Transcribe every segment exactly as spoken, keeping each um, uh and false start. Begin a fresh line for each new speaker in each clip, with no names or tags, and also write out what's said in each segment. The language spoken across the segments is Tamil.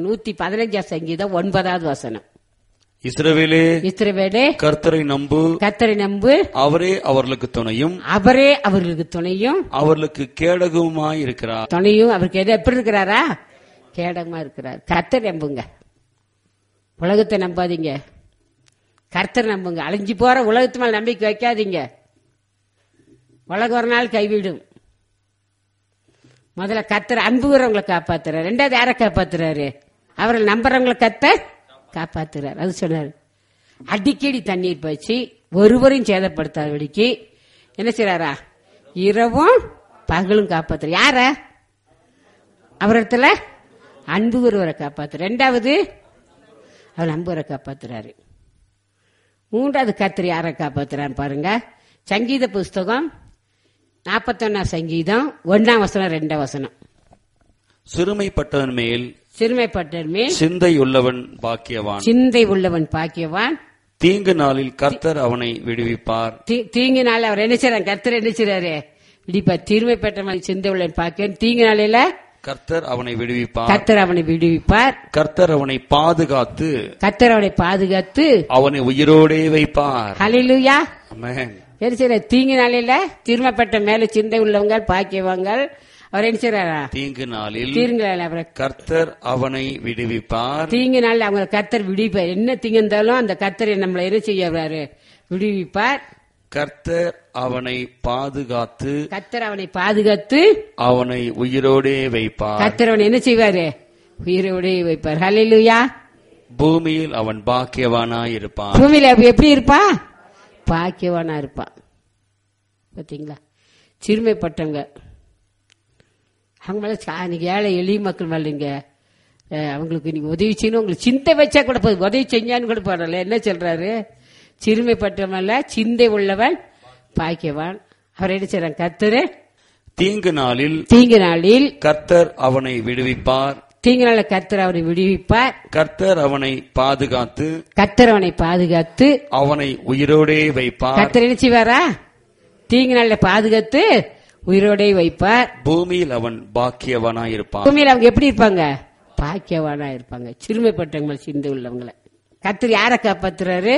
நூத்தி பதினஞ்சாம் சங்கீதம் ஒன்பதாவது வசனம்.
இஸ்ரவேலே
இஸ்ரவேலே
கர்த்தரை நம்பு,
கர்த்தரை நம்பு,
அவரே அவர்களுக்கு துணையும்,
அவரே அவர்களுக்கு துணையும்,
அவர்களுக்கு கேடகவுமாய் இருக்கிறார்.
துணையும் அவருக்கு எது எப்படி இருக்கிறாரா? கேடகமா இருக்கிறார். கர்த்தரை நம்புங்க, உலகத்தை நம்பாதீங்க. கர்த்தரை நம்புங்க. அழிஞ்சு போற உலகத்து மேல நம்பிக்கை வைக்காதீங்க. உலகம் ஒரு நாள் கைவிடும். முதல்ல கர்த்தர் அன்புகிறவங்களை காப்பாத்துறாரு. ரெண்டாவது யாரை காப்பாத்துறாரு? அவரை நம்புறவங்களை கர்த்தர் காப்பாத்துறாரு. அது சொன்னாரு. அடிக்கடி தண்ணீர் பாய்ச்சி ஒருவரையும் சேதப்படுத்தாதபடிக்கு என்ன செய்யறாரா? இரவும் பகலும் காப்பாத்துற. யார? அவரிடத்துல அன்புகிறவரை காப்பாத்துற. ரெண்டாவது அவர் அன்புரை காப்பாத்துறாரு. மூன்றாவது கர்த்தர் யாரை காப்பாத்துறாரு பாருங்க. சங்கீத புஸ்தகம் நாற்பத்தி ஒன்னாம் சங்கீதம் ஒன்னாம் வசனம் ரெண்டாம் வசனம்.
சிறுமைப்பட்டவன் மேல்
சிறுமைப்பட்டவன் மேல்
சிந்தை உள்ளவன் பாக்கியவான்,
சிந்தை உள்ளவன் பாக்கியவான்.
தீங்கு நாளில் கர்த்தர் அவனை விடுவிப்பார்.
தீங்கு நாள் அவர் என்ன செய்யறாரு? கர்த்தர் என்ன செய்யறாரு? விடுவிப்பார். சிறுமைப்பட்டவன் சிந்தை உள்ளவன் பாக்கியவான். தீங்கு நாளில
கர்த்தர் அவனை விடுவிப்பார்.
கர்த்தர் அவனை விடுவிப்பார்.
கர்த்தர் அவனை பாதுகாத்து
கர்த்தர் அவனை பாதுகாத்து
அவனை உயிரோடே வைப்பார்.
ஹல்லேலூயா.
ஆமென்.
என்ன செய்யற? தீங்கு நாளில திருமப்பட்ட மேல சிந்தை உள்ளவங்க பாக்கியவாங்க. அவர் என்ன செய்யறாரா?
தீங்கு நாளில்
தீங்கு நாள் அவரை
கர்த்தர் அவனை விடுவிப்பார்.
தீங்கு நாள் அவங்க கர்த்தர் விடுவிப்பார். என்ன தீங்கு இருந்தாலும் அந்த கர்த்தர் நம்மளை என்ன செய்யறாரு? விடுவிப்பார்.
கர்த்தர் அவனை பாதுகாத்து
கர்த்தர் அவனை பாதுகாத்து
அவனை உயிரோடே வைப்பார்.
கர்த்தர் அவனை என்ன செய்வாரு? உயிரோடே வைப்பார். ஹல்லேலூயா.
பூமியில் அவன் பாக்கியவானாய் இருப்பான்.
பூமியில எப்படி இருப்பா? பாக்கியவானா இருப்பான். பாத்தீங்களா? சிறுமைப்பட்டவங்க அவங்க மேல ஏழை எளிய மக்கள் மேலங்க அவங்களுக்கு நீங்க உதவி செய்யணும். உங்களுக்கு சிந்தை வச்சா கூட போதும். உதவி செஞ்சான்னு கூட போடல. என்ன சொல்றாரு? சிறுமைப்பட்டவன் சிந்தை உள்ளவன் பாக்கியவான். அவர் என்ன செய்றாங்க? கர்த்தர்
தீங்கு நாளில்
தீங்கு நாளில்
கர்த்தர் அவனை விடுவிப்பார்.
தீங்கு நாளில் கர்த்தர் அவனை விடுவிப்பார்.
கர்த்தர் அவனை பாதுகாத்து
கர்த்தர் அவனை பாதுகாத்து
அவனை உயிரோடே வைப்பார்.
கர்த்தர் என்ன செய்வாரா? தீங்கு நாளில் பாதுகாத்து உயிரோடே வைப்பார்.
பூமியில் அவன் பாக்கியவானாய் இருப்பான்.
பூமியில் அவங்க எப்படி இருப்பாங்க? பாக்கியவானா இருப்பாங்க. சிறுமைப்பட்டவங்களை சிந்தை உள்ளவங்களை கர்த்தர் யாரை காப்பாத்துறாரு?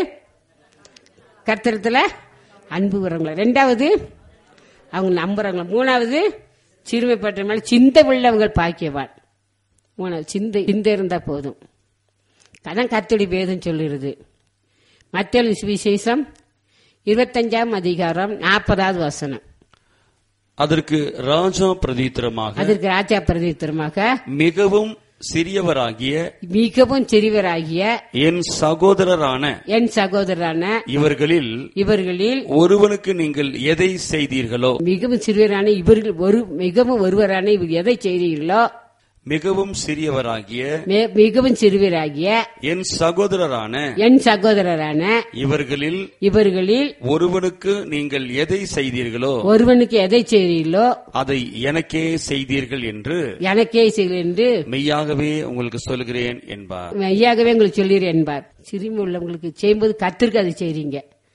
கர்த்தரத்துல அன்பு வரவங்களை. ரெண்டாவது அவங்க நம்புறவங்க. மூணாவது சிறுமைப்பட்டவங்க சிந்தை உள்ளவங்க பாக்கியவான். மூணாவது சிந்தை சிந்தை இருந்தா போதும். அதான் கர்த்தருடைய வேதம் சொல்லுறது. மத்தேயு சுவிசேஷம் இருபத்தஞ்சாம் அதிகாரம் நாற்பதாவது வசனம்.
அதற்கு ராஜா பிரதித்திரமாக
அதற்கு ராஜா பிரதித்திரமாக
மிகவும் சிறியவராகிய
மிகவும் சிறியவராகிய
என் சகோதரரான
என் சகோதரரான
இவர்களில்
இவர்களில்
ஒருவனுக்கு நீங்கள் எதை செய்தீர்களோ
மிகவும் சிறியவரான இவர்கள் ஒரு மிகவும் ஒருவரான இவர் எதை செய்தீர்களோ
மிகவும் சிறியவராகிய
மிகவும் சிறுவராகிய
என் சகோதரரான
என் சகோதரரான
இவர்களில்
இவர்களில்
ஒருவனுக்கு நீங்கள் எதை செய்தீர்களோ
ஒருவனுக்கு எதை செய்தீர்களோ
அதை எனக்கே செய்தீர்கள் என்று
எனக்கே செய்தீர்கள் என்று
மெய்யாகவே உங்களுக்கு சொல்கிறேன் என்பார்.
மெய்யாகவே உங்களுக்கு சொல்கிறேன் என்பார். சிறுமி உள்ளவங்களுக்கு செய்யும்போது கர்த்தருக்கு அதை செய்றீங்க.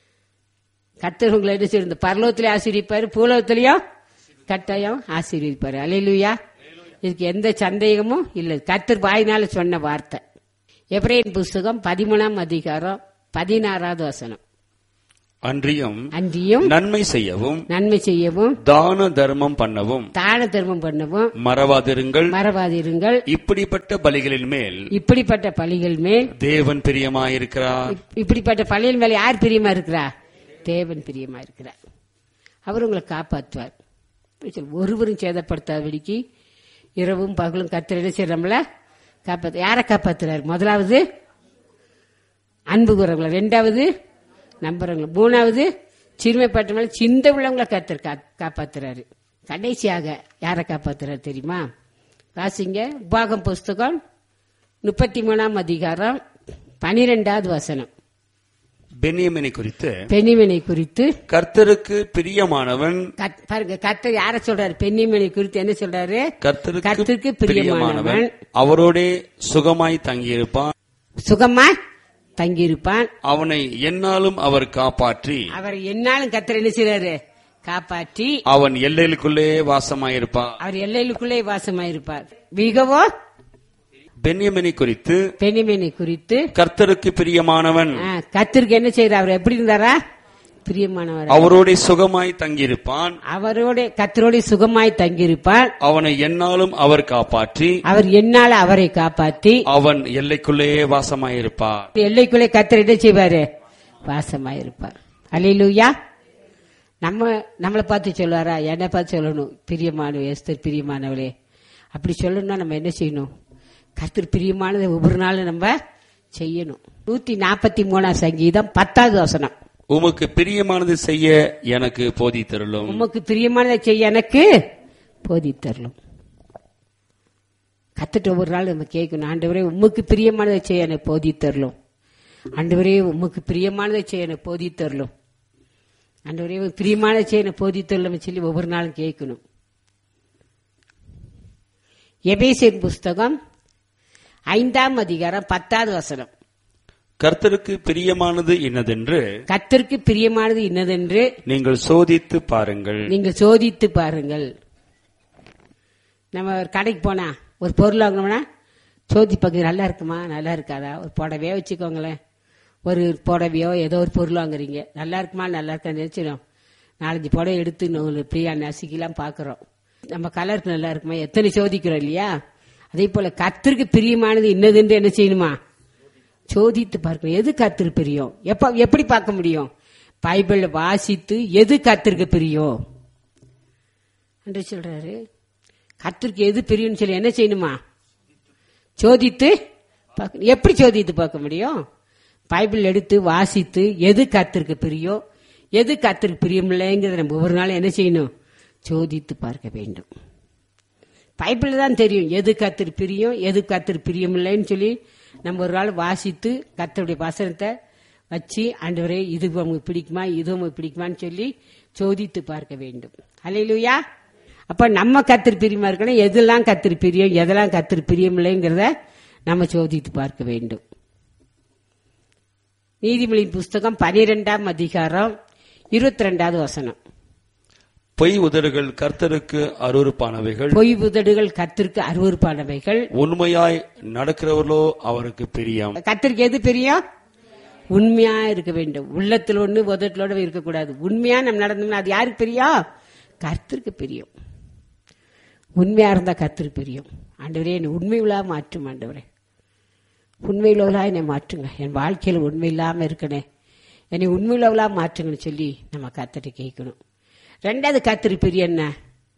கர்த்தர் உங்களை என்ன செய்ய பரலோகத்திலே ஆசீர்வதிப்பாரு, பூலோகத்திலையும் கட்டாயம் ஆசீர்வதிப்பாரு. அல்லேலூயா. இதுக்கு எந்த சந்தேகமும் இல்லை. கர்த்தர் வாயினால சொன்ன வார்த்தை. எபிரேயர் புஸ்தகம் பதிமூணாம் அதிகாரம் பதினாறாவது வசனம்.
அன்றியும்
அன்றியும்
நன்மை செய்யவும்
நன்மை செய்யவும்
தான தர்மம் பண்ணவும்
தான தர்மம் பண்ணவும்
மறவாதிருங்கள்
மறவாதிருங்கள்
இப்படிப்பட்ட பலிகளின் மேல்
இப்படிப்பட்ட பலிகள் மேல்
தேவன் பிரியமாயிருக்கிறார்.
இப்படிப்பட்ட பலிகள் மேல் யார் பிரியமா இருக்கிறார்? தேவன் பிரியமா இருக்கிறார். அவர் உங்களை காப்பாற்றுவார். ஒருவரும் சேதப்படுத்தாதபடிக்கு இரவும் பகலும் கர்த்தர் என்ன செய்யறோம்ல காப்பாத்து. யாரை காப்பாத்துறாரு? முதலாவது அன்பு கூறவங்களை, ரெண்டாவது நம்புறவங்களை, மூணாவது சிறுமைப்பட்டவங்களை சிந்தை உள்ளவங்களை கர்த்தர் காப்பாத்துறாரு. கடைசியாக யாரை காப்பாத்துறாரு தெரியுமா? வாசிங்க உபாகம் புஸ்தகம் முப்பத்தி மூணாம் அதிகாரம் பனிரெண்டாவது வசனம்.
பென்யமீனை குறித்து
பென்யமீனை குறித்து
கர்த்தருக்கு பிரியமானவன்.
பாருங்க, கர்த்தர் யார சொல்றாரு? பென்யமீனை குறித்து என்ன சொல்றாரு?
கர்த்தருக்கு பிரியமானவன் அவரோட சுகமாய் தங்கியிருப்பான்.
சுகமாய் தங்கியிருப்பான்.
அவனை எந்நாளும் அவர் காப்பாற்றி
அவர் எந்நாளும் கர்த்தர் என்ன செய்றாரு? காப்பாற்றி
அவன் எல்லைகளுக்குள்ளே வாசமாயிருப்பார்.
அவர் எல்லைகளுக்குள்ளே வாசமாயிருப்பார். மிகவும்
பென்யமீனை குறித்து
பெனிமேனை குறித்து
கர்த்தருக்கு பிரியமானவன்,
ஆ, கர்த்தருக்கு என்ன செய்யறார்? அவர் எப்படி இருந்தாரா? பிரியமானவர்.
அவரோட சுகமாய் தங்கியிருப்பான்.
அவரோட கர்த்தரோட சுகமாய் தங்கியிருப்பார்.
அவனை எந்நாளும் அவர் காப்பாற்றி
அவர் என்னால அவரை காப்பாத்தி
அவன் எல்லைக்குள்ளேயே வாசமாயிருப்பார்.
எல்லைக்குள்ளே கர்த்தர் என்ன செய்வாரு? வாசமாயிருப்பார். அல்லேலூயா. நம்ம நம்மளை பார்த்து சொல்லுவாரா? என்னை பார்த்து சொல்லணும், பிரியமான எஸ்தர் பிரியமானவளே. அப்படி சொல்லணும்னா நம்ம என்ன செய்யணும்? கர்த்தர் பிரியமானதை ஒவ்வொரு நாளும் நம்ம செய்யணும். நூத்தி நாற்பத்தி மூணாம் சங்கீதம் பத்தாவது வசனம்.
உமக்கு பிரியமானது செய்ய எனக்கு போதித்தருளும்.
உமக்கு பிரியமானதை செய்ய எனக்கு போதித்தருளும். கத்துட்டு ஒவ்வொரு நாள் நம்ம கேட்கணும், ஆண்டவரே உமக்கு பிரியமானதை செய்ய எனக்கு போதித்தருளும். ஆண்டவரே உமக்கு பிரியமானதை செய்ய எனக்கு போதித்தருளும். ஆண்டவரே பிரியமானதை செய்ய எனக்கு போதித்தருளும் சொல்லி ஒவ்வொரு நாளும் கேட்கணும். எபேசியர் புஸ்தகம் ஐந்தாம் அதிகாரம் பத்தாவது வசனம்.
கர்த்தருக்கு பிரியமானது இன்னதென்று
கர்த்தருக்கு பிரியமானது இன்னதென்று
நீங்கள் சோதித்து பாருங்கள்.
நீங்கள் சோதித்து பாருங்கள். நம்ம ஒரு கடைக்கு போனா ஒரு பொருள் வாங்கணும்னா சோதி பார்க்க, நல்லா இருக்குமா நல்லா இருக்காதா? ஒரு புடவையோ வச்சுக்கோங்களேன், ஒரு புடவையோ ஏதோ ஒரு பொருள் வாங்குறீங்க, நல்லா இருக்குமா நல்லா இருக்கான்னு நினைச்சிடும். நாலஞ்சு புடவை எடுத்து நூல் பிரியா நசுக்கிலாம் பாக்குறோம், நம்ம கலருக்கு நல்லா இருக்குமா, எத்தனை சோதிக்கிறோம் இல்லையா? அதே போல கர்த்தருக்கு பிரியமானது இன்னதென்று என்ன செய்யணுமா? சோதித்து பார்க்கணும். எது கர்த்தருக்கு பிரியம்? எப்ப எப்படி பார்க்க முடியும்? பைபிள் வாசித்து எது கர்த்தருக்கு பிரியம் என்று சொல்றாரு. கர்த்தருக்கு எது பிரியும்னு சொல்லி என்ன செய்யணுமா? சோதித்து பார்க்கணும். எப்படி சோதித்து பார்க்க முடியும்? பைபிள் எடுத்து வாசித்து எது கர்த்தருக்கு பிரியம், எது கர்த்தருக்கு பிரியம் இல்லைங்கிறத நம்ம ஒவ்வொரு நாளும் என்ன செய்யணும்? சோதித்து பார்க்க வேண்டும். பைபிள் தான் தெரியும் எது கர்த்தருக்கு பிரியம், எது கர்த்தருக்கு பிரியம் இல்லைன்னு சொல்லி நம்ம ஒரு நாள் வாசித்து கர்த்தருடைய வசனத்தை வச்சு ஆண்டவரே இது உங்களுக்கு பிடிக்குமா, இது உங்களுக்கு பிடிக்குமான்னு சொல்லி சோதித்து பார்க்க வேண்டும். அல்லேலூயா. அப்ப நம்ம கர்த்தருக்கு பிரியமா இருக்கணும். எதெல்லாம் கர்த்தருக்கு பிரியம், எதெல்லாம் கர்த்தருக்கு பிரியம் இல்லைங்கிறத நம்ம சோதித்து பார்க்க வேண்டும். நீதிமொழியின் புஸ்தகம் பனிரெண்டாம் அதிகாரம் இருபத்தி ரெண்டாவது வசனம்.
பொய் உதடுகள் கர்த்தருக்கு அருவருப்பானவைகள்,
பொய் உதடுகள் கர்த்தருக்கு அருவருப்பானவைகள்,
உண்மையாய் நடக்கிறவர்களோ அவருக்கு பிரியம்.
கர்த்தருக்கு எது பிரியம்? உண்மையா இருக்க வேண்டும். உள்ளத்துல ஒண்ணு உதட்டலோட இருக்கக்கூடாது. உண்மையா நம்ம நடந்தோம்னா அது யாருக்கு பிரியம்? கர்த்தருக்கு பிரியம். உண்மையா இருந்தா கர்த்தருக்கு பிரியம். ஆண்டவரே என்னை உண்மை உள்ளா மாற்றும். ஆண்டவரே உண்மை உள்ளவளா என்னை மாற்றுங்க. என் வாழ்க்கையில உண்மை இல்லாம இருக்கனே, என்னை உண்மை உள்ளவளா மாற்றுங்கன்னு சொல்லி நம்ம கர்த்தரை கேட்கணும். ரெண்டாவது கர்த்தருக்கு பிரியம் என்ன?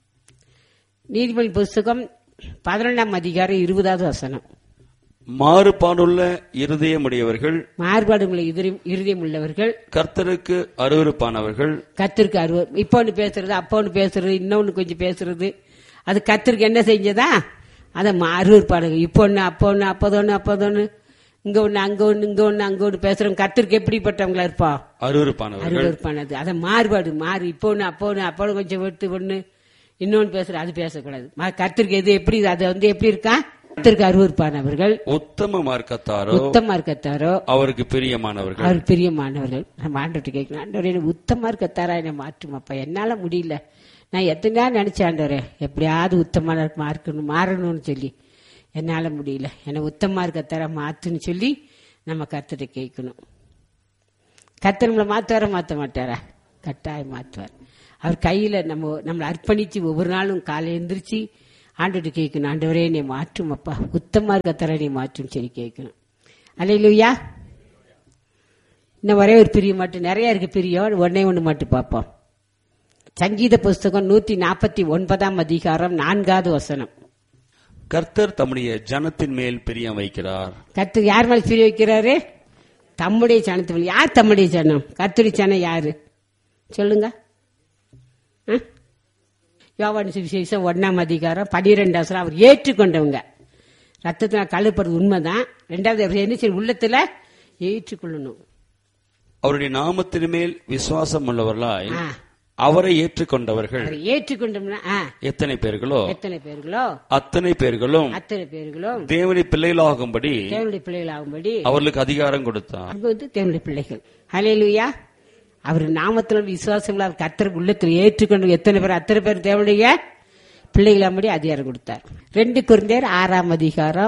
நீதிமொழி புஸ்தகம் பதினொன்றாம் அதிகாரம் இருபதாவது வசனம்.
மாறுபாடுள்ள இருதயமுடையவர்கள்,
மாறுபாடுள்ள இருதயம் உள்ளவர்கள்
கர்த்தருக்கு அருவருப்பானவர்கள்.
கர்த்தருக்கு அருவ இப்ப ஒண்ணு பேசுறது, அப்ப ஒண்ணு பேசுறது, இன்னொன்னு கொஞ்சம் பேசுறது, அது கர்த்தருக்கு என்ன செஞ்சதா? அத அருவருப்பாடுங்க. இப்ப ஒண்ணு அப்ப ஒண்ணு அப்பதொன்னு அப்பதொன்னு இங்க ஒண்ணு அங்க ஒண்ணு இங்க ஒண்ணு அங்க ஒண்ணு பேசுறோம். கர்த்தருக்கு எப்படிப்பட்டவங்களா இருப்பா?
அருவருப்பானவர்கள்.
அருவருப்பானது. அத மாறுபாடு மாறு. இப்ப ஒண்ணு அப்ப ஒண்ணு அப்ப ஒண்ணு கொஞ்சம் எடுத்து ஒண்ணு இன்னொன்னு பேசுற, அது பேசக்கூடாது. கர்த்தருக்கு எது எப்படி, அது வந்து எப்படி இருக்கா? கர்த்தருக்கு அருவருப்பானவர்கள்,
உத்தம மார்க்கத்தாரோ
உத்தம மார்க்கத்தாரோ அவருக்கு
பிரியமானவர்கள்.
அவருக்கு பிரியமானவர்கள். நம்ம ஆண்டவர்கிட்ட கேட்கணும், ஆண்டவரே உத்தம மார்க்கத்தாரா என்னை மாற்றுமாப்பா, என்னால முடியல, நான் எத்தனை நேரம் நினைச்சேன் ஆண்டவரே எப்படியாவது உத்தம மார்க்கணும் மாறணும்னு சொல்லி, என்னால முடியல, என்னை உத்தம மார்க்கத்தாரா மாத்துன்னு சொல்லி நம்ம கர்த்தரை கேட்கணும். கர்த்தர் நம்மளை மாத்துவார மாற்ற மாட்டாரா? கட்டாயம் மாற்றுவார். அவர் கையில நம்ம நம்மளை அர்ப்பணிச்சு ஒவ்வொரு நாளும் காலை எந்திரிச்சு ஆண்டவர்கிட்ட கேட்கணும், ஆண்டவரே என்னை மாற்றும் அப்பா, உத்தம மார்க்கத்தாரா என்னை மாற்றும் சொல்லி கேட்கணும். அல்லேலூயா. இன்னும் ஒரே ஒரு பிரியம் மட்டும், நிறைய இருக்கு பிரியம், ஒன்னே ஒண்ணு மட்டும் பார்ப்போம். சங்கீத புஸ்தகம் நூத்தி நாற்பத்தி ஒன்பதாம் அதிகாரம் நான்காவது வசனம்.
கர்த்தர் தம்முடைய ஜனத்தின் மேல் பிரியம் வைக்கிறார்.
கர்த்தர் யார் மேல் பிரியம் வைக்கிறாரு? தம்முடைய ஜனத்தின் மேல். யார் தம்முடைய ஜனம்? கர்த்தருடைய ஜனம் யாரு சொல்லுங்க. யோவான் சுவிசேஷம் ஒன்னாம் அதிகாரம் பனிரெண்டாம் வசனம். அவர் ஏற்றுக்கொண்டவங்க ரத்தத்தினால் கழுவுறது உண்மைதான். ரெண்டாவது அவர் என்ன செய்யணும்? உள்ளத்துல ஏற்றுக்கொள்ளணும்.
அவருடைய நாமத்தின் மேல் விசுவாசம் உள்ளவர்களாய் அவரை ஏற்றுக்கொண்டவர்கள்
ஏற்றுக்கொண்டோம்னா
எத்தனை பேர்களோ
எத்தனை பேர்களோ
அத்தனை பேர்களும்
அத்தனை பேர்களும்
தேவனுடைய பிள்ளைகளாகும்படி
தேவனுடைய பிள்ளைகளாகும்படி
அவர்களுக்கு அதிகாரம் கொடுத்தார்.
அங்க வந்து தேவனுடைய பிள்ளைகள். ஹல்லேலூயா. அவர் நாமத்தில் விசுவாசம் அவர் கர்த்தருக்கு உள்ளத்தில் ஏற்றுக்கொண்டு எத்தனை பேர் அத்தனை பேர் தேவனுடைய பிள்ளைகளாகும்படி அதிகாரம் கொடுத்தார். ரெண்டு கொரிந்தியர் ஆறாம் அதிகாரம்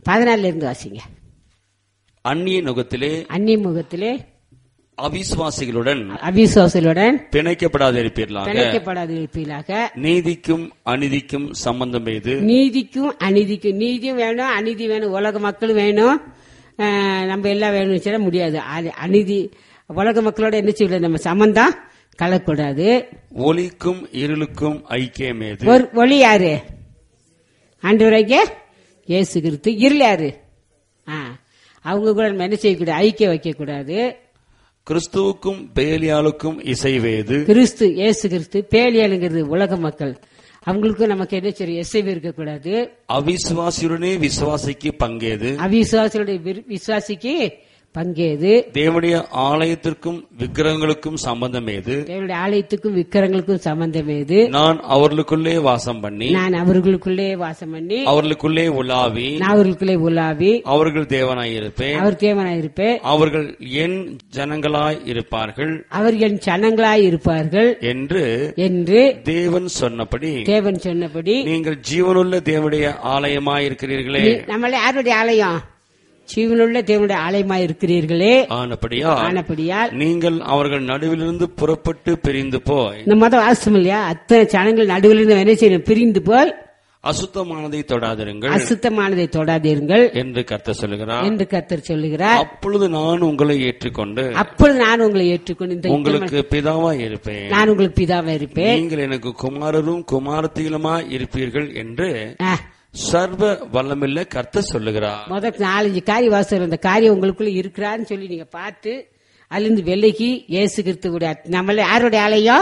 பதினாலுல இருந்து வாசிங்க.
அந்நிய நுகத்திலே
அந்நிய முகத்திலே
அவிசுவாசிகளுடன்
அவிசுவாசிகளுடன்
பிணைக்கப்படாதிருப்பீர்களாக
பிணைக்கப்படாதிருப்பீர்களாக.
நீதிக்கும் அநீதிக்கும் சம்பந்தம் ஏது?
நீதிக்கும் அநீதிக்கும், நீதியும் வேணும் அநீதி வேணும். உலக மக்களும் வேணும், நம்ம எல்லாம் வேணும்னு சொல்ல முடியாது. அநீதி உலக மக்களோட என்ன செய்யல, நம்ம சம்பந்தம் கலக்கூடாது.
ஒளிக்கும் இருளுக்கும் ஐக்கியம் ஏது?
ஒளி யாரு? ஆண்டவராகிய இயேசு கிறிஸ்து. இருள் யாரு? அவங்க கூட நம்ம என்ன செய்யக்கூடாது, ஐக்கியம் வைக்க கூடாது.
கிறிஸ்துவுக்கும் பேலியாளுக்கும் இசைவேது?
கிறிஸ்து இயேசு கிறிஸ்து. பேலியாளுங்கிறது உலக மக்கள், அவங்களுக்கு நமக்கு என்ன சரி இசைவு இருக்கக்கூடாது.
அவிசுவாசியுடனே விசுவாசிக்கு பங்கேது?
அவிசுவாசியுடைய விசுவாசிக்கு பங்கேது.
தேவனுடைய ஆலயத்திற்கும் விக்கிரகங்களுக்கும் சம்பந்தம் ஏது?
தேவனுடைய ஆலயத்துக்கும் விக்கிரகங்களுக்கும் சம்பந்தம் ஏது?
நான் அவர்களுக்குள்ளே வாசம் பண்ணி
நான் அவர்களுக்குள்ளே வாசம் பண்ணி
அவர்களுக்குள்ளே உலாவி
நான் அவர்களுக்குள்ளே உலாவி
அவர்கள் தேவனாயிருப்பேன்
அவர் தேவனாயிருப்பேன்
அவர்கள் என் ஜனங்களாய் இருப்பார்கள்
அவர் என் ஜனங்களாய் இருப்பார்கள்
என்று
என்று
தேவன் சொன்னபடி
தேவன் சொன்னபடி
நீங்கள் ஜீவனுள்ள தேவனுடைய ஆலயமாய் இருக்கிறீர்களே.
நம்மளே யாருடைய ஆலயம்? ஜீவனுள்ள தேவனுடைய ஆலயமாய் இருக்கிறீர்களே.
ஆனபடியா
ஆனபடியால்
நீங்கள் அவர்கள் நடுவிலிருந்து புறப்பட்டு பிரிந்து போய்,
இந்த மத வாசம் இல்லையா, அத்தனை ஜனங்கள் நடுவிலிருந்து என்ன செய்யணும், பிரிந்து போய்
அசுத்தமானதை தொடாதிருங்கள்
அசுத்தமானதை தொடாதீர்கள்
என்று கர்த்தர் சொல்லுகிறார்
என்று கர்த்தர் சொல்லுகிறார்.
அப்பொழுது நான் உங்களை ஏற்றுக்கொண்டு
அப்பொழுது நான் உங்களை ஏற்றுக்கொண்டு
உங்களுக்கு பிதாவாய் இருப்பேன்,
நான் உங்களுக்கு பிதாவாய் இருப்பேன்,
நீங்கள் எனக்கு குமாரரும் குமாரத்திகளுமாய் இருப்பீர்கள் என்று சர்வ வல்லமில்ல கர்த்தர் சொல்லுகிறார்.
முதல் நாலஞ்சு காரிய வாசல் அந்த காரியம் உங்களுக்குள்ள இருக்கிறான்னு சொல்லி நீங்க பார்த்து அதிலிருந்து விலகி இயேசு கிறிஸ்துவுடைய நம்மள யாருடைய ஆலயம்?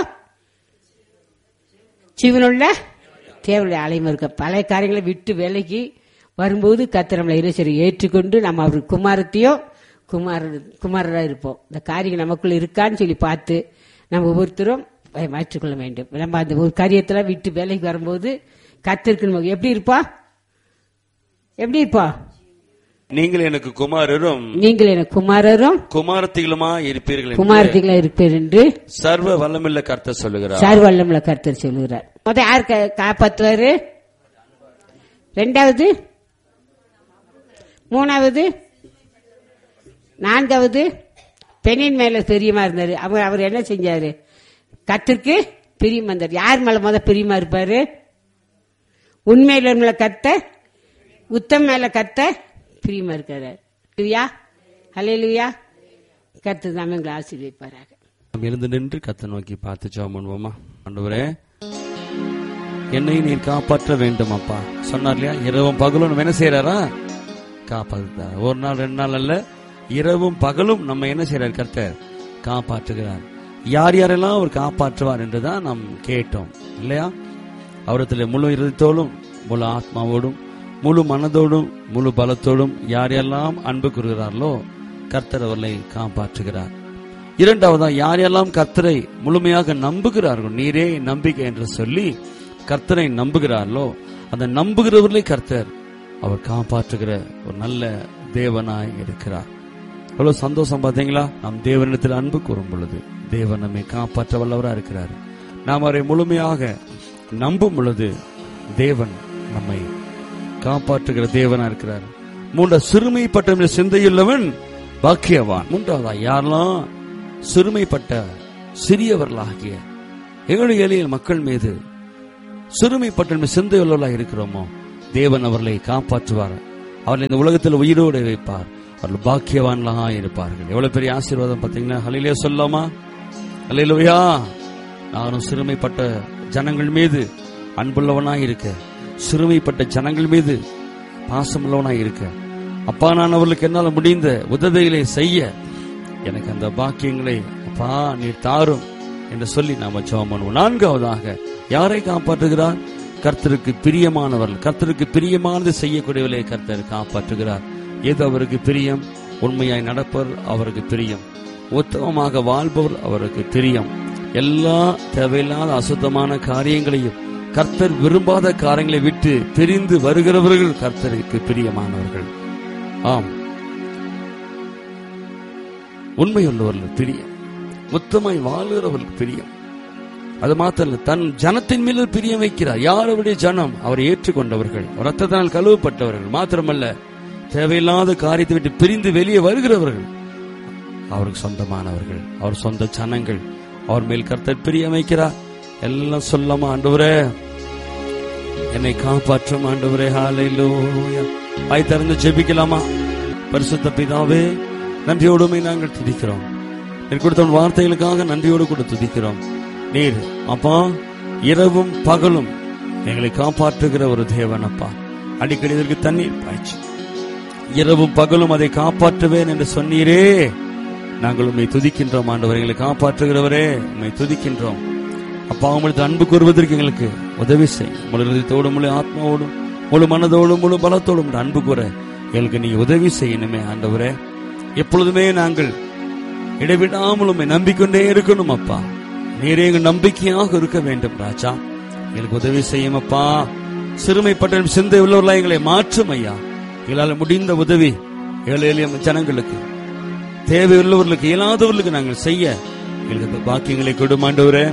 ஜீவனுள்ள தேவனுடைய ஆலயம் இருக்க. பழைய காரியங்களை விட்டு விலகி வரும்போது கர்த்தர் நம்மளை இறைச்சரை ஏற்றுக்கொண்டு நம்ம அவர் குமாரத்தையும் குமார குமாரரா இருப்போம். இந்த காரியம் நமக்குள்ள இருக்கான்னு சொல்லி பார்த்து நம்ம ஒவ்வொருத்தரும் மாற்றிக்கொள்ள வேண்டும். நம்ம அந்த ஒரு காரியத்துல விட்டு விலகி வரும்போது கர்த்தருக்கு நமக்கு எப்படி இருப்பா எப்படி இருப்பா
நீங்கள் எனக்கு குமாரரும்
நீங்கள் எனக்கு குமாரரும்
குமாரத்திகளுமா இருப்பீர்கள்
குமாரத்திகளா இருப்பீர் என்று
சர்வ வல்லமுள்ள கர்த்தர் சொல்லுகிறார்.
சர்வ வல்லமுள்ள கர்த்தர் சொல்லுகிறார். முதல் யார் காப்பாற்றுவாரு? ரெண்டாவது, மூணாவது, நான்காவது பெண்ணின் மேல பிரியமா இருந்தாரு. அவர் அவர் என்ன செஞ்சாரு? கர்த்தருக்கு பிரியமா இருந்தார். யார் மேல முத பிரியமா இருப்பாரு? உண்மையில மேல கர்த்தர், உத்தம மேல கர்த்தர் பிரியமா இருக்காரு. ஹல்லேலூயா. கர்த்தர் தாமே உங்களை ஆசீர்வதிப்பாராக.
நாம் எழுந்து நின்று கர்த்தரை நோக்கி பார்த்து ஜெபம் பண்ணுவோமா? ஆண்டவரே, என்னை நீர் காப்பாற்ற வேண்டும் அப்பா சொன்னார் இல்லையா? இரவும் பகலும் என்ன செய்யறாரா? காப்பாற்றுறார். ஒரு நாள் ரெண்டு நாள் அல்ல, இரவும் பகலும் நம்ம என்ன செய்யறார்? கர்த்தர் காப்பாற்றுகிறார். யார் யாரெல்லாம் அவர் காப்பாற்றுவார் என்றுதான் நாம் கேட்டோம் இல்லையா? அவரத்தில் முழு இருதயத்தோடும் முழு ஆத்மாவோடும் முழு மனதோடும் முழு பலத்தோடும் யாரெல்லாம் அன்பு கூறுகிறார்களோ கர்த்தர் அவர்களை காப்பாற்றுகிறார். இரண்டாவதா, யாரெல்லாம் கர்த்தரை முழுமையாக நம்புகிறார்கள், நீரே நம்பிக்கை என்று சொல்லி கர்த்தரை நம்புகிறார்களோ அந்த நம்புகிறவர்களை கர்த்தர் அவர் காப்பாற்றுகிற ஒரு நல்ல தேவனாய் இருக்கிறார். எவ்வளவு சந்தோஷம் பார்த்தீங்களா? நாம் தேவனிடத்தில் அன்பு கூறும் பொழுது தேவன் நம்மை காப்பாற்ற வல்லவராக இருக்கிறார். நாம் அவரை முழுமையாக நம்பும் பொழுது தேவன் நம்மை காப்பாற்றுகிற தேவனா இருக்கிறார். மூன்றாவது, சிறுமைப்பட்ட சிந்தையுள்ளவன் பாக்கியவான். மூன்றாவதா, யாரெல்லாம் சிறுமைப்பட்ட சிறியவர்களாகிய எங்களுடைய எளிய மக்கள் மீது சிறுமைப்பட்ட சிந்தையுள்ளவர்களாக இருக்கிறோமோ தேவன் அவர்களை காப்பாற்றுவார். அவர்களை இந்த உலகத்தில் உயிரோடு வைப்பார். அவர்கள் பாக்கியவான்களாக இருப்பார்கள். எவ்வளவு பெரிய ஆசீர்வாதம் பார்த்தீங்கன்னா? ஹல்லேலூயா சொல்லாமா? ஹல்லேலூயா. நானும் சிறுமைப்பட்ட ஜனங்கள் மீது அன்புள்ளவனாய் இருக்க, சிறுமைப்பட்ட ஜனங்கள் மீது பாசமுள்ளவனாய் இருக்க, அப்பா நான் அவர்களுக்கு என்னால் முடிந்த உதவிகளை செய்ய எனக்கு அந்த பாக்கியங்களை அப்பா நீர் தாரும் என்று சொல்லி நாம ஜெபம் பண்ணுவோம். நான்காவதாக, யாரை காப்பாற்றுகிறார்? கர்த்தருக்கு பிரியமானவர்கள். கர்த்தருக்கு பிரியமானது செய்யக்கூடியவர்களை கர்த்தர் காப்பாற்றுகிறார். எது அவருக்கு பிரியம்? உண்மையாய் நடப்பவர் அவருக்கு பிரியம். உத்தமமாக வாழ்பவர் அவருக்கு பிரியம். எல்லா தேவையில்லாத அசுத்தமான காரியங்களையும் கர்த்தர் விரும்பாத காரியங்களை விட்டு பிரிந்து வருகிறவர்கள் கர்த்தருக்கு பிரியமானவர்கள். ஆம், உண்மையுள்ளவர்கள் பிரியம், உத்தமாய் வாழ்கிறவர்கள் பிரியம். அது மாத்திர தன் ஜனத்தின் மீது பிரியம் வைக்கிறார். யார் அவருடைய ஜனம்? அவரை ஏற்றுக்கொண்டவர்கள், ரத்தத்தினால் கழுவப்பட்டவர்கள். மாத்திரமல்ல, தேவையில்லாத காரியத்தை விட்டு பிரிந்து வெளியே வருகிறவர்கள் அவருக்கு சொந்தமானவர்கள், அவர் சொந்த ஜனங்கள். அவர் மேல் கர்த்தர் பிரியம் வைக்கிறார். எல்லாம் சொல்லாமா, ஆண்டவரே என்னை காப்பாற்றும் ஆண்டவரே. ஹல்லேலூயா. வாய் திறந்து ஜெபிக்கலாமா? பரிசுத்த பிதாவே, நன்றியோடுமே நாங்கள் துதிக்கிறோம். நீர் கொடுத்த வார்த்தைகளுக்காக நன்றியோடு கூட துதிக்கிறோம். நீர் அப்பா இரவும் பகலும் எங்களை காப்பாற்றுகிற ஒரு தேவன் அப்பா. அடிக்கடி இதற்கு தண்ணீர் பாய்ச்சி இரவும் பகலும் அதை காப்பாற்றுவேன் என்று சொன்னீரே. நாங்கள் உண்மை துதிக்கின்றோம் ஆண்டவர். எங்களை காப்பாற்றுகிறவரே உண்மை துதிக்கின்றோம் அப்பா. உங்களுக்கு அன்பு கூறுவதற்கு எங்களுக்கு உதவி செய். முழு ஹிருதயத்தோடும், முழு ஆத்மாவோடும், முழு மனதோடும், முழு பலத்தோடும் அன்பு கூற எங்களுக்கு நீ உதவி செய்யணுமே ஆண்டவரே. எப்பொழுதுமே நாங்கள் இடைவிடாமல் உண்மை நம்பிக்கொண்டே இருக்கணும் அப்பா. நீரே எங்கள் நம்பிக்கையாக இருக்க வேண்டும் ராஜா. எங்களுக்கு உதவி செய்யும் அப்பா. சிறுமைப்பட்ட சிந்தை உள்ளவர்களாக எங்களை மாற்றும் ஐயா. எங்களால் முடிந்த உதவி ஏழை எளிய ஜனங்களுக்கு, தேவையுள்ளவர்களுக்கு, இயலாதவர்களுக்கு நாங்கள் செய்ய எங்களுக்கு பாக்கியங்களை கொடும் ஆண்டவரே.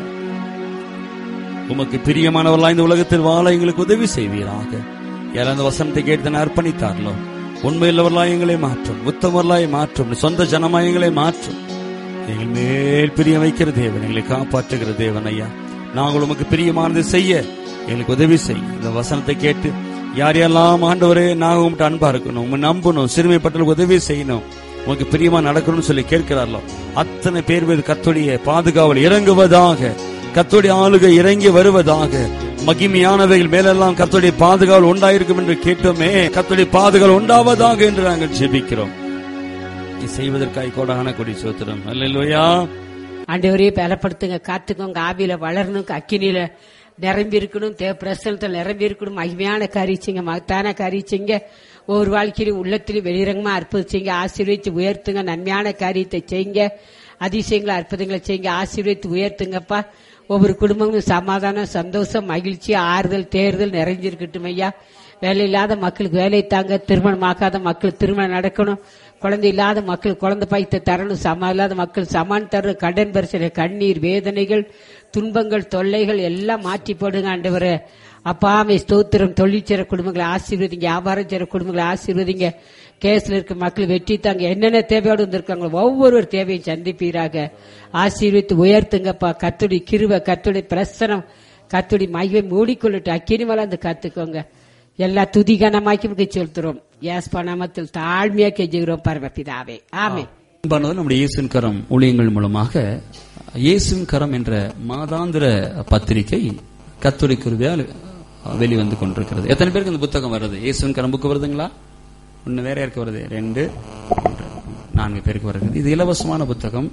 உமக்கு பிரியமானவர்களாக இந்த உலகத்தில் வாழ எங்களுக்கு உதவி செய்வீராக. யாரும் அந்த வசனத்தை கேட்டு அர்ப்பணித்தார்களோ உண்மையுள்ளவர்களாக எங்களை மாற்றும், உத்தமர்களாய் மாற்றும், சொந்த ஜனமாய் எங்களை மாற்றும். எங்கள் மேல் பிரியம் வைக்கிற தேவன், எங்களை காப்பாற்றுகிற தேவன் ஐயா. நாங்கள் உமக்கு பிரியமானதை செய்ய எங்களுக்கு உதவி செய். இந்த வசனத்தை கேட்டு யார் யாரெல்லாம் ஆண்டவரே நாங்கள் உங்கள்கிட்ட அன்பா இருக்கணும், உங்க நம்பணும், சிறுமைப்பட்டவர்களுக்கு உதவி செய்யணும், உனக்கு பிரியமா நடக்கணும்னு சொல்லி கேட்கிறார்களோ அத்தனை பேர் மீது கர்த்தருடைய பாதுகாவல் இறங்குவதாக, கர்த்தருடைய ஆளுகை இறங்கி வருவதாக. மகிமையானவைகள் மேலெல்லாம் கர்த்தருடைய பாதுகாவல் உண்டாயிருக்கும் என்று கேட்டோமே. கர்த்தருடைய பாதுகாவல் உண்டாவதாக என்று நாங்கள் ஜெபிக்கிறோம். செய்வதற்காக கோடான கொடி சோத்திரம். அல்லேலூயா.
ஆண்டவரே பலப்படுத்துங்க, காத்துக்கோங்க. ஆவியில வளரணும், அக்கினியில நிரம்பி இருக்கணும், தேவ பிரசனத்தில் நிரம்பி இருக்கணும். மகிமையான காரிச்சிங்க, மகத்தான காரிச்சிங்க. ஒவ்வொரு வாழ்க்கையிலும் உள்ளத்திலும் வெளிரங்கமா அற்புதம் ஆசீர்வதித்து உயர்த்துங்க. நன்மையான காரியத்தை செய்யுங்க, அதிசயங்களை அற்புதங்களை செய்யுங்க, ஆசீர்வதித்து உயர்த்துங்கப்பா. ஒவ்வொரு குடும்பங்களும் சமாதானம், சந்தோஷம், மகிழ்ச்சி, ஆறுதல், தேர்தல் நிறைஞ்சிருக்கட்டும் ஐயா. வேலை இல்லாத மக்களுக்கு வேலை தாங்க, திருமணமாக்காத மக்களுக்கு திருமணம் நடக்கணும், குழந்தை இல்லாத மக்கள் குழந்தை பாய்த்த தரணும், சமா இல்லாத மக்கள் சமான் தரணும். கடன் பிரச்சனை, கண்ணீர், வேதனைகள், துன்பங்கள், தொல்லைகள் எல்லாம் மாற்றி போடுங்க ஆண்டவரே. அப்பாமே ஸ்தோத்திரம். தொழில் செய்ற குடும்பங்களை ஆசீர்வதிங்க, வியாபாரம் செய்ற குடும்பங்களை ஆசீர்வதிங்க. கேஸ்ல இருக்க மக்கள் வெற்றி தாங்க. என்னென்ன தேவையோடு வந்திருக்காங்களோ ஒவ்வொரு தேவையை சந்திப்பீராக. ஆசீர்வித்து உயர்த்துங்கப்பா. கர்த்தருடைய கிருபை, கர்த்தருடைய பிரசனம், கர்த்தருடைய மகிமை மூடிக்கொள்ளட்டு. அக்கினி வளர்ந்து காத்துக்கோங்க. எல்லா துதிகனமாக்கி செலுத்துறோம். யாஸ்பா நாமத்தில் தாழ்மையா கெஞ்சுகிறோம் பரமபிதாவே, ஆமென்.
நம்முடைய இயேசுவின் கரம் ஊழியங்கள் மூலமாக இயேசுவின் கரம் என்ற மாதாந்திர பத்திரிகை கர்த்தருடைய கிருபையால் வெளிவந்து கொண்டிருக்கிறது. எத்தனை பேருக்கு இந்த புத்தகம் வருது? இயேசுவின் கரம் புக்கு வருதுங்களா? ஒன்னு வேற யாருக்கு வருது? ரெண்டு, மூன்று, நான்கு பேருக்கு வருகிறது. இது இலவசமான புத்தகம்.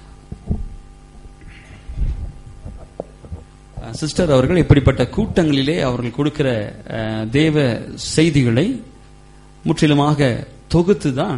சிஸ்டர் அவர்கள் இப்படிப்பட்ட கூட்டங்களிலே அவர்கள் கொடுக்கிற தேவ செய்திகளை முற்றிலுமாக தொகுத்துதான்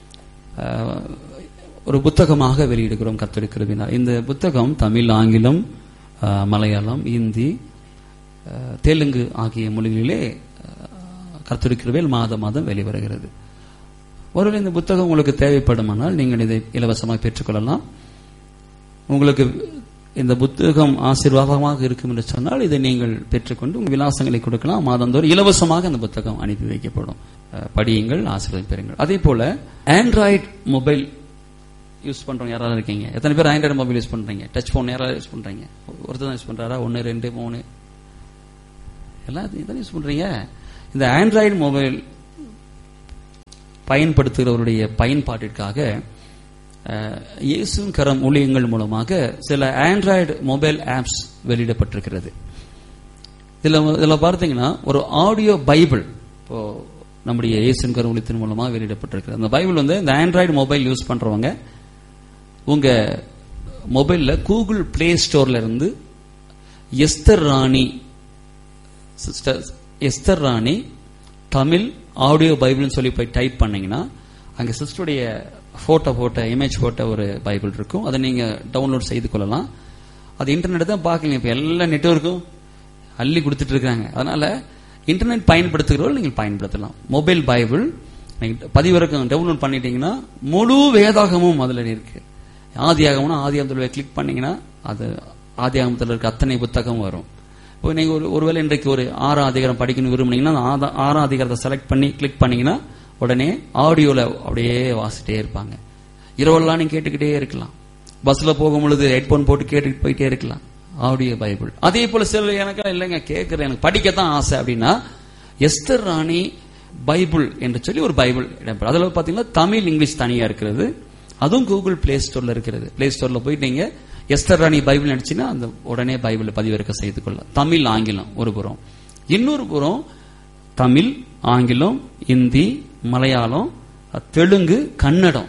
ஒரு புத்தகமாக வெளியிடுகிறோம் கர்த்தருடைய கிருபையினால். இந்த புத்தகம் தமிழ், ஆங்கிலம், மலையாளம், இந்தி, தெலுங்கு ஆகிய மொழிகளிலே கர்த்தருடைய கிருபையில் மாதம் மாதம் வெளிவருகிறது. ஒருவேளை இந்த புத்தகம் உங்களுக்கு தேவைப்படுமானால் நீங்கள் இதை இலவசமாக பெற்றுக்கொள்ளலாம். உங்களுக்கு இந்த புத்தகம் ஆசீர்வாதமாக இருக்கும் என்று சொன்னால் இதை நீங்கள் பெற்றுக்கொண்டு உங்கள் விலாசங்களை கொடுக்கலாம். மாதந்தோறும் இலவசமாக அந்த புத்தகம் அனுப்பி வைக்கப்படும். படியுங்கள், ஆசீர்வாதம் பெறுங்கள். அதே போல ஆண்ட்ராய்டு மொபைல் யூஸ் பண்றவங்க யாராவது இருக்கீங்க? எத்தனை பேர் ஆண்ட்ராய்டு மொபைல் யூஸ் பண்றீங்க? டச் போன் யாராவது யூஸ் பண்றீங்க? ஒருத்தர் தான் யூஸ் பண்றாரா? ஒன்னு, ரெண்டு, மூணு, எல்லாத்தையும் யூஸ் பண்றீங்க. இந்த ஆண்ட்ராய்டு மொபைல் பயன்படுத்துகிறவருடைய பயன்பாட்டிற்காக இயேசுவின் கரம் ஊழியங்கள் மூலமாக சில ஆண்ட்ராய்டு மொபைல் ஆப்ஸ் வெளியிடப்பட்டிருக்கிறது. இதுல இதுல பார்த்தீங்கன்னா ஒரு ஆடியோ பைபிள் இப்போ நம்முடைய இயேசுவின் கரம் ஊழியத்தின் மூலமாக வெளியிடப்பட்டிருக்கிறது. அந்த பைபிள் வந்து இந்த ஆண்ட்ராய்டு மொபைல் யூஸ் பண்றவங்க உங்க மொபைல்ல கூகுள் பிளே ஸ்டோர்ல இருந்து எஸ்தர் ராணி சிஸ்டர் எஸ்தர் ராணி தமிழ் ஆடியோ பைபிள்னு சொல்லி போய் டைப் பண்ணீங்கன்னா அங்க சிஸ்டருடைய போட்டோ போட்ட இமேஜ் போட்ட ஒரு பைபிள் இருக்கும். அதை நீங்க டவுன்லோட் செய்து கொள்ளலாம். அது இன்டர்நெட் தான் பார்க்கல, இப்ப எல்லா நெட்வொர்க்கும் அள்ளி கொடுத்துட்டு இருக்காங்க. அதனால இன்டர்நெட் பயன்படுத்துகிறவர்கள் நீங்கள் பயன்படுத்தலாம். மொபைல் பைபிள் நீங்க பதிவிறக்கம் டவுன்லோட் பண்ணிட்டீங்கன்னா முழு வேதாகமும் அதுல இருக்கு. ஆதியாகம்னா ஆதியாகத்துல கிளிக் பண்ணீங்கன்னா அது ஆதியாகமத்தில் இருக்க அத்தனை புத்தகம் வரும். இப்போ நீங்க ஒருவேளை இன்றைக்கு ஒரு ஆறாம் அதிகாரம் படிக்கணும் விரும்புனீங்கன்னா ஆறாம் அதிகாரத்தை செலக்ட் பண்ணி கிளிக் பண்ணீங்கன்னா உடனே ஆடியோல அப்படியே வாசிட்டே இருப்பாங்க. இரவெல்லாம் நீங்க கேட்டுக்கிட்டே இருக்கலாம். பஸ்ல போகும் பொழுது ஹெட்போன் போட்டு கேட்டுட்டு போயிட்டே இருக்கலாம். Audio Bible. அதே போல சில எனக்கு இல்லைங்க கேட்கறேன், எனக்கு படிக்கத்தான் ஆசை அப்படின்னா எஸ்தர் ராணி பைபிள் என்று சொல்லி ஒரு பைபிள் இடம்பெறும். அதுல பாத்தீங்கன்னா தமிழ் இங்கிலீஷ் தனியா இருக்கிறது. அதுவும் கூகுள் பிளே ஸ்டோர்ல இருக்கிறது. பிளே ஸ்டோர்ல போயிட்டு நீங்க எஸ்தர் ராணி பைபிள் அடிச்சுன்னா அந்த உடனே பைபிள் பதிவிறக்க செய்து கொள்ளலாம். தமிழ் ஆங்கிலம் ஒரு புறம், இன்னொரு புறம் தமிழ் ஆங்கிலம் இந்தி மலையாளம் தெலுங்கு கன்னடம்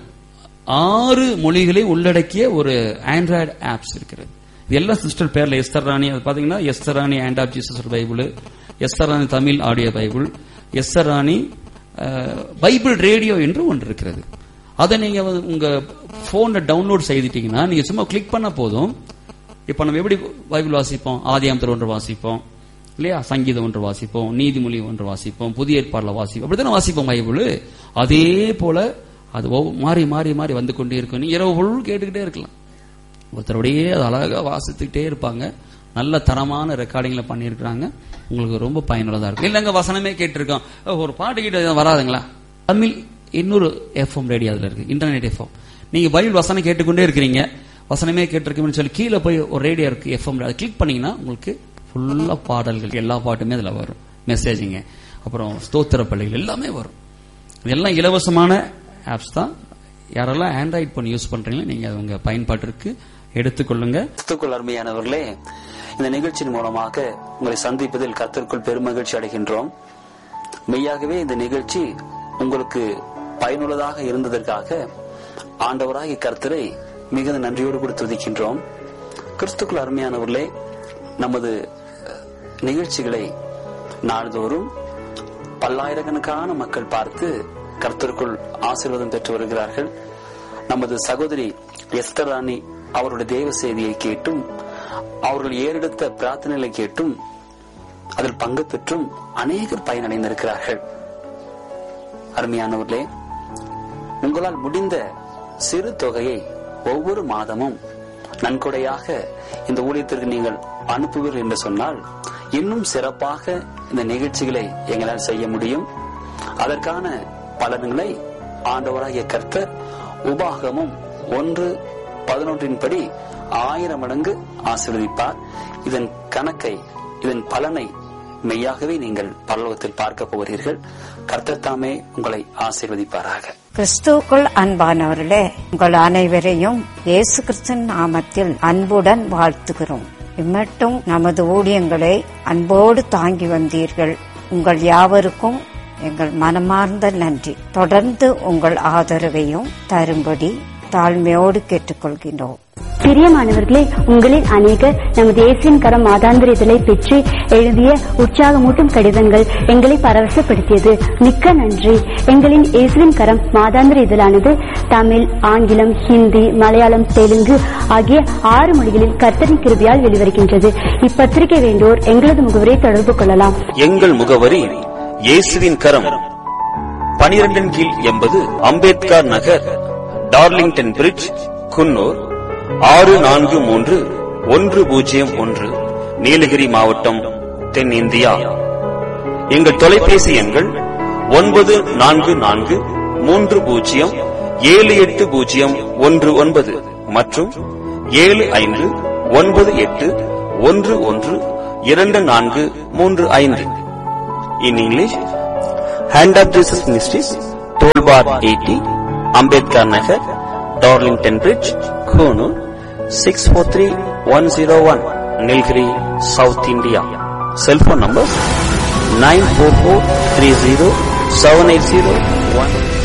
ஆறு மொழிகளை உள்ளடக்கிய ஒரு ஆண்ட்ராய்டு ஆப்ஸ் இருக்கிறது. இது எல்லா சிஸ்டர் பேர்ல எஸ்தர் ராணி. அது பாத்தீங்கன்னா Esther Rani hand of Jesus Bible, Esther Rani Tamil audio Bible, Esther Rani Bible radio என்று ஒன்று இருக்கிறது. அதை நீங்க உங்க போன்ல டவுன்லோட் செய்துட்டீங்கன்னா நீங்க சும்மா கிளிக் பண்ண போதும். இப்ப நம்ம எப்படி பைபிள் வாசிப்போம்? ஆதியாகமத்தில் ஒன்று வாசிப்போம் இல்லையா, சங்கீதம் ஒன்று வாசிப்போம், நீதிமொழி ஒன்று வாசிப்போம், புதிய ஏற்பாடுல வாசிப்போம், அப்படித்தானே வாசிப்போம் பைபிள். அதே போல அது மாறி மாறி மாறி வந்து கொண்டே இருக்கும். நீ இரவு பொருள் கேட்டுக்கிட்டே இருக்கலாம். ஒருத்தருடையே அது அழகா வாசித்துக்கிட்டே இருப்பாங்க. நல்ல தரமான ரெக்கார்டிங்ல பண்ணியிருக்கிறாங்க. உங்களுக்கு ரொம்ப பயனுள்ளதா இருக்கும். இல்லங்க வசனமே கேட்டிருக்கோம், ஒரு பாட்டு கிட்ட வராதுங்களா? தமிழ் இன்னொரு எஃப்எம் ரேடியோ அதுல இருக்கு, இன்டர்நெட் எஃப்எம். நீங்க பைபிள் வசனம் கேட்டுக்கொண்டே இருக்கிறீங்க, வசனமே கேட்டிருக்கீங்கன்னு சொல்லி கீழே போய் ஒரு ரேடியோ இருக்கு எஃப்எம், அதை கிளிக் பண்ணீங்கன்னா உங்களுக்கு ஃபுல்லா பாடல்கள் எல்லா பாட்டுமே அதுல வரும். மெசேஜிங்க, அப்புறம் ஸ்தோத்திர பள்ளிகள் எல்லாமே வரும். இதெல்லாம் இலவசமான ஆப்ஸ் தான். யாரெல்லாம் ஆண்ட்ராய்ட் போன் யூஸ் பண்றீங்களோ நீங்க உங்க பயன்பாட்டிற்கு எடுத்துக்கொள்ளுங்க. கிறிஸ்துவுக்குள் அருமையானவர்களே, இந்த நிகழ்ச்சியின் மூலமாக உங்களை சந்திப்பதில் கர்த்தருக்குள் பெருமகிழ்ச்சி அடைகின்றோம். மெய்யாகவே இந்த நிகழ்ச்சி உங்களுக்கு பயனுள்ளதாக இருந்ததற்காக ஆண்டவராகிய கர்த்தரை மிகுந்த நன்றியோடு கூட துதிக்கின்றோம். கிறிஸ்துவுக்குள் அருமையானவர்களே, நமது நிகழ்ச்சிகளை நாள்தோறும் பல்லாயிரக்கணக்கான மக்கள் பார்த்து கர்த்தருக்குள் ஆசீர்வாதம் பெற்று வருகிறார்கள். நமது சகோதரி எஸ்தர் ராணி அவருடைய தேவ செய்தியை கேட்டும் அவர்கள் ஏறெடுத்த பிரார்த்தனைகளை கேட்டும் அதில் பங்கு பெற்றும் அநேகர் பயனடைந்திருக்கிறார்கள். அருமையானவர்களே, உங்களால் முடிந்த சிறு தொகையை ஒவ்வொரு மாதமும் நன்கொடையாக இந்த ஊழியத்திற்கு நீங்கள் அனுப்புவீர்கள் என்று சொன்னால் இன்னும் சிறப்பாக இந்த நிகழ்ச்சிகளை எங்களால் செய்ய முடியும். அதற்கான பலன்களை ஆண்டவராகிய கர்த்தர் உபாகமும் ஒன்று பதினொன்றின் படி ஆயிரம் மடங்கு ஆசீர்வதிப்பார். இதன் கணக்கை, இதன் பலனை மெய்யாகவே நீங்கள் பரலோகத்தில் பார்க்க போகிறீர்கள். கர்த்தர் தாமே உங்களை ஆசீர்வதிப்பாராக.
கிறிஸ்துவுக்குள் அன்பானவர்களே, உங்கள் அனைவரையும் இயேசு கிறிஸ்துவின் நாமத்தில் அன்புடன் வாழ்த்துகிறோம். இம்மட்டும் நமது ஊழியங்களை அன்போடு தாங்கி வந்தீர்கள். உங்கள் யாவருக்கும் எங்கள் மனமார்ந்த நன்றி. தொடர்ந்து உங்கள் ஆதரவையும் தரும்படி தாழ்மையோடு கேட்டுக்கொள்கின்றோம்.
பிரியமானவர்களே, உங்களில் அநேகர் நமது இயேசுவின் கரம் மாதாந்திர இதழை பெற்று எழுதிய உற்சாகமூட்டும் கடிதங்கள் எங்களை பரவசப்படுத்தியது. மிக்க நன்றி. எங்களின் இயேசுவின் கரம் மாதாந்திர இதழானது தமிழ், ஆங்கிலம், ஹிந்தி, மலையாளம், தெலுங்கு ஆகிய ஆறு மொழிகளில் கர்த்தரின் கிருபையால் வெளிவருகின்றது. இப்பத்திரிகை வேண்டோர் எங்களது முகவரை தொடர்பு கொள்ளலாம்.
எங்கள் முகவரி இயேசுவின் கரம், பனிரெண்டின் கீழ் எண்பது அம்பேத்கர் நகர், டார்லிங்டன் பிரிட்ஜ், குன்னூர் ஆறு நான்கு மூன்று ஒன்று பூஜ்ஜியம் ஒன்று, நீலகிரி மாவட்டம், தென்னிந்தியா. எங்கள் தொலைபேசி எண்கள் ஒன்பது நான்கு நான்கு மூன்று பூஜ்ஜியம் ஏழு எட்டு பூஜ்ஜியம் ஒன்று ஒன்பது மற்றும் ஏழு ஐந்து ஒன்பது எட்டு ஒன்று ஒன்று இரண்டு நான்கு மூன்று ஐந்து. In English, Hand of Jesus Ministries, Toll Bar eighty, Ambedkar Nagar, Darlington Bridge, Konoor, six four three one zero one, Nilgiri, South India. Cell phone number nine four four three zero seven eight zero one.